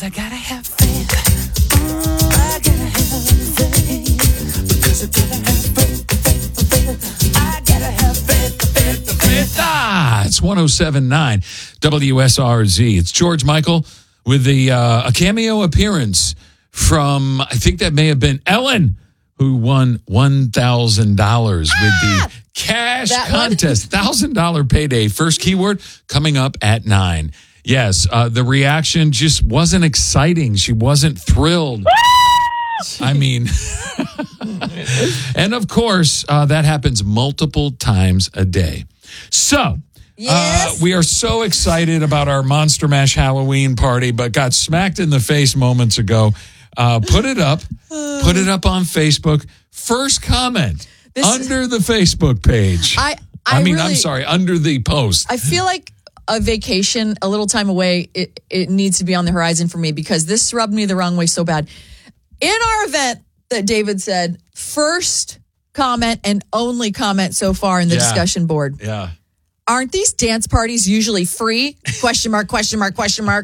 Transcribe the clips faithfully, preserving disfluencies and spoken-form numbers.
Because I gotta have faith. I gotta have faith. Because I gotta have faith, faith, faith. I gotta have faith, faith, faith. Ah, it's one oh seven point nine W S R Z. It's George Michael with the uh, a cameo appearance from, I think that may have been Ellen, who won one thousand dollars ah! with the cash that contest. one thousand dollars payday. First keyword coming up at nine. Yes, uh, the reaction just wasn't exciting. She wasn't thrilled. I mean, and of course, uh, that happens multiple times a day. So, yes. uh, we are so excited about our Monster Mash Halloween party, but got smacked in the face moments ago. Uh, put it up. Put it up on Facebook. First comment this under the Facebook page. I, I, I mean, really, I'm sorry, under the post. I feel like a vacation, a little time away, it, it needs to be on the horizon for me because this rubbed me the wrong way so bad. In our event that David said, first comment and only comment so far in the yeah. discussion board. Yeah. Aren't these dance parties usually free? Question mark, question mark, question mark.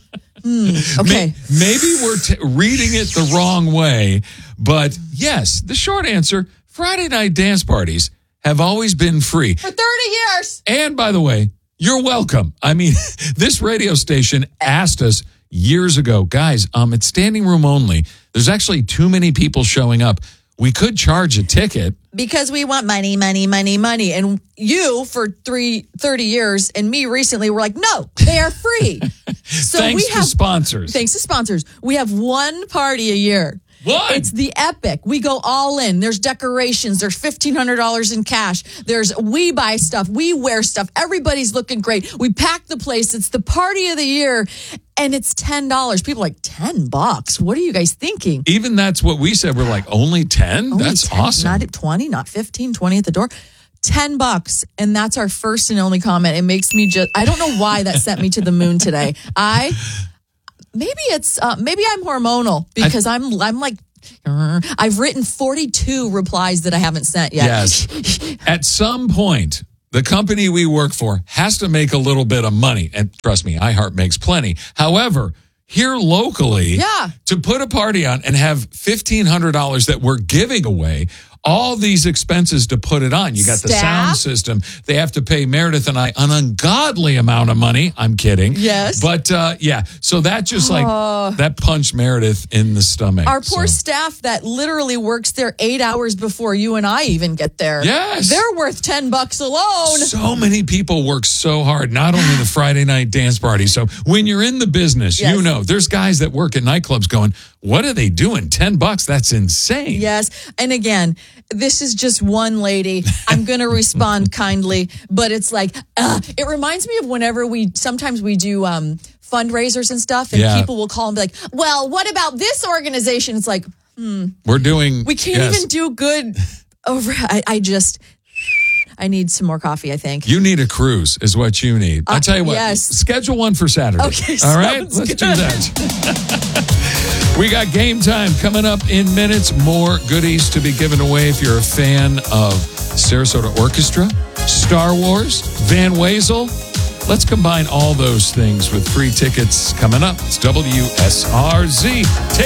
Hmm, okay. Maybe we're t- reading it the wrong way, but yes, the short answer, Friday night dance parties have always been free. For thirty years. And by the way, you're welcome. I mean, this radio station asked us years ago, guys, um, it's standing room only. There's actually too many people showing up. We could charge a ticket. Because we want money, money, money, money. And you for three, thirty years and me recently were like, no, they are free. So thanks we to have, sponsors. Thanks to sponsors. We have one party a year. What? It's the Epic. We go all in. There's decorations. There's fifteen hundred dollars in cash. There's we buy stuff. We wear stuff. Everybody's looking great. We pack the place. It's the party of the year. And it's ten dollars. People are like, ten bucks? What are you guys thinking? Even that's what we said. We're like, only ten? Only That's ten, awesome. Not at twenty, not fifteen, twenty at the door. ten bucks. And that's our first and only comment. It makes me just, I don't know why that sent me to the moon today. I... Maybe it's uh, maybe I'm hormonal because I, I'm I'm like uh, I've written forty-two replies that I haven't sent yet. Yes. At some point, the company we work for has to make a little bit of money. And trust me, iHeart makes plenty. However, here locally, yeah. to put a party on and have fifteen hundred dollars that we're giving away, all these expenses to put it on. You got Staff? the sound system. They have to pay Meredith and I an ungodly amount of money. I'm kidding. Yes. But uh, yeah, so that just like, uh, that punched Meredith in the stomach. Our poor so. staff that literally works there eight hours before you and I even get there. Yes. They're worth ten bucks alone. So many people work so hard, not only the Friday night dance party. So when you're in the business, yes. you know, there's guys that work at nightclubs going, what are they doing? ten bucks? That's insane. Yes. And again, this is just one lady. I'm going to respond kindly, but it's like, uh, it reminds me of whenever we, sometimes we do um, fundraisers and stuff, and yeah. people will call and be like, well, what about this organization? It's like, hmm. We're doing. We can't yes. even do good over. I, I just, I need some more coffee, I think. You need a cruise is what you need. Uh, I'll tell you what, yes. schedule one for Saturday. Okay, all right? sounds Let's good. do that. We got game time coming up in minutes. More goodies to be given away if you're a fan of Sarasota Orchestra, Star Wars, Van Wezel. Let's combine all those things with free tickets coming up. It's W S R Z. Take